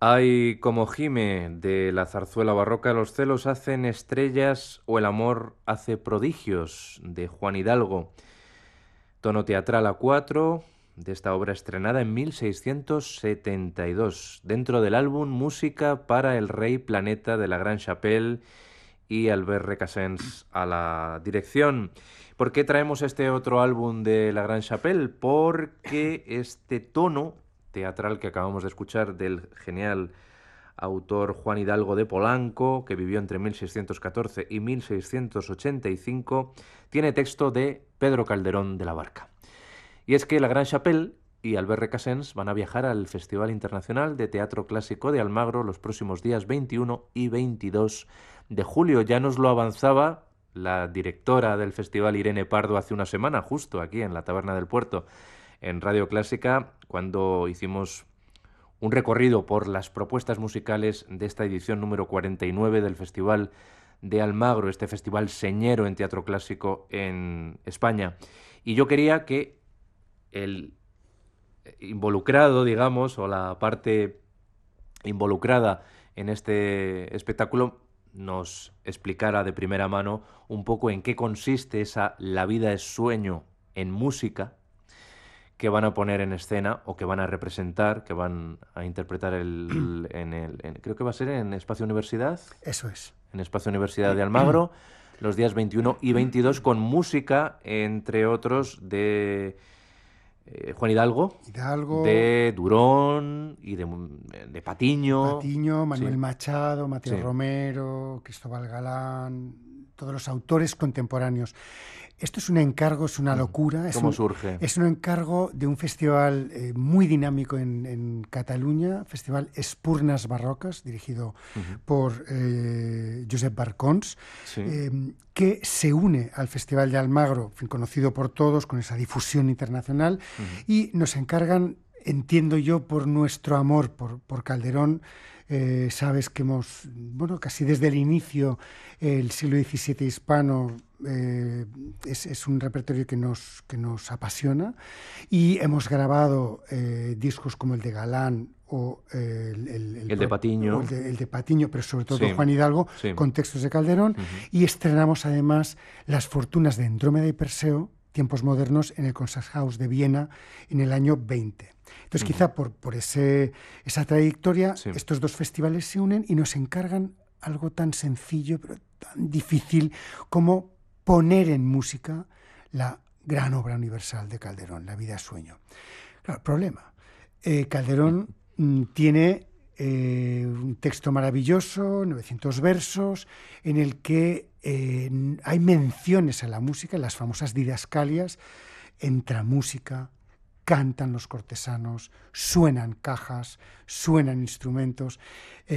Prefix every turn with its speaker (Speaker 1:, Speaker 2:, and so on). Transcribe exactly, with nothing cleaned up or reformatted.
Speaker 1: Ay, como gime de la zarzuela barroca, los celos hacen estrellas o el amor hace prodigios, de Juan Hidalgo. Tono teatral a cuatro de esta obra estrenada en mil seiscientos setenta y dos, dentro del álbum Música para el Rey Planeta de la Gran Chapelle y Albert Recassens a la dirección. ¿Por qué traemos este otro álbum de la Gran Chapelle? Porque este tono teatral que acabamos de escuchar del genial autor Juan Hidalgo de Polanco, que vivió entre mil seiscientos catorce y mil seiscientos ochenta y cinco, tiene texto de Pedro Calderón de la Barca. Y es que la Gran Chapelle y Albert Recassens van a viajar al Festival Internacional de Teatro Clásico de Almagro los próximos días veintiuno y veintidós de julio. Ya nos lo avanzaba la directora del festival, Irene Pardo, hace una semana, justo aquí en la Taberna del Puerto, en Radio Clásica, cuando hicimos un recorrido por las propuestas musicales de esta edición número cuarenta y nueve del Festival de Almagro, este festival señero en teatro clásico en España. Y yo quería que el involucrado, digamos, o la parte involucrada en este espectáculo nos explicara de primera mano un poco en qué consiste esa La vida es sueño en música que van a poner en escena o que van a representar, que van a interpretar el, en el... En, creo que va a ser en Espacio Universidad.
Speaker 2: Eso es.
Speaker 1: En Espacio Universidad de Almagro, los días veintiuno y veintidós, con música, entre otros, de eh, Juan Hidalgo,
Speaker 2: Hidalgo,
Speaker 1: de Durón y de, de Patiño.
Speaker 2: Patiño, Manuel
Speaker 1: Sí.
Speaker 2: Machado, Mateo
Speaker 1: Sí.
Speaker 2: Romero, Cristóbal Galán, todos los autores contemporáneos. Esto es un encargo, es una locura. Es
Speaker 1: ¿Cómo
Speaker 2: un,
Speaker 1: surge?
Speaker 2: Es un encargo de un festival eh, muy dinámico en, en Cataluña, Festival Espurnas Barrocas, dirigido uh-huh. por eh, Josep Barcons,
Speaker 1: sí.
Speaker 2: eh, que se une al Festival de Almagro, conocido por todos, con esa difusión internacional, uh-huh. y nos encargan, entiendo yo, por nuestro amor por, por Calderón. Eh, sabes que hemos, bueno, casi desde el inicio, eh, el siglo diecisiete hispano eh, es, es un repertorio que nos, que nos apasiona, y hemos grabado eh, discos como el de Galán o eh, el, el,
Speaker 1: el, el de Patiño,
Speaker 2: el de, el de Patiño, pero sobre todo
Speaker 1: sí.
Speaker 2: Juan Hidalgo,
Speaker 1: sí.
Speaker 2: con textos de Calderón, uh-huh. y estrenamos además Las fortunas de Andrómeda y Perseo, tiempos modernos, en el Concerthaus de Viena en el año veinte. Entonces, uh-huh. quizá por, por ese, esa trayectoria, sí. estos dos festivales se unen y nos encargan algo tan sencillo, pero tan difícil, como poner en música la gran obra universal de Calderón, La vida es sueño. Claro, problema. Eh, Calderón mm, tiene eh, un texto maravilloso, novecientos versos, en el que eh, hay menciones a la música, las famosas didascalias. Entra música, cantan los cortesanos, suenan cajas, suenan instrumentos. Eh,